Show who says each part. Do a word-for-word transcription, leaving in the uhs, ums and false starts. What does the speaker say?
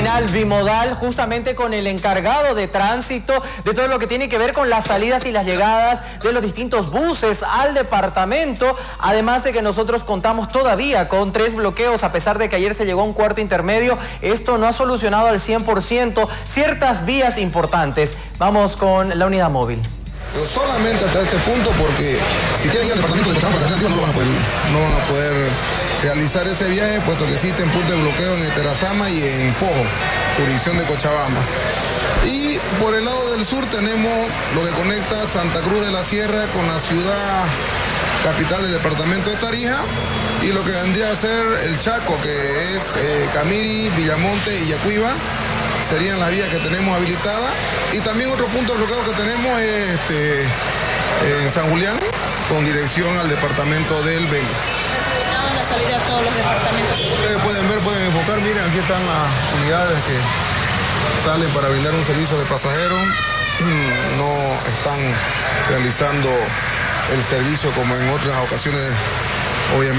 Speaker 1: terminal bimodal, justamente con el encargado de tránsito, de todo lo que tiene que ver con las salidas y las llegadas de los distintos buses al departamento, además de que nosotros contamos todavía con tres bloqueos, a pesar de que ayer se llegó a un cuarto intermedio. Esto no ha solucionado al cien por ciento ciertas vías importantes. Vamos con la unidad móvil.
Speaker 2: Pero solamente hasta este punto, porque si quieren ir al departamento de Cochabamba por alternativa no lo van a poder, no van a poder realizar ese viaje, puesto que existen puntos de bloqueo en Terazama y en Pojo, jurisdicción de Cochabamba. Y por el lado del sur tenemos lo que conecta Santa Cruz de la Sierra con la ciudad capital del departamento de Tarija, y lo que vendría a ser el Chaco, que es eh, Camiri, Villamonte y Yacuiba, serían las vías que tenemos habilitadas. Y también otro punto de bloqueo que tenemos es este, en San Julián, con dirección al departamento del Beni.
Speaker 3: La salida a todos los departamentos.
Speaker 2: Ustedes pueden ver, pueden enfocar, miren, aquí están las unidades que salen para brindar un servicio de pasajeros. No están realizando el servicio como en otras ocasiones, obviamente.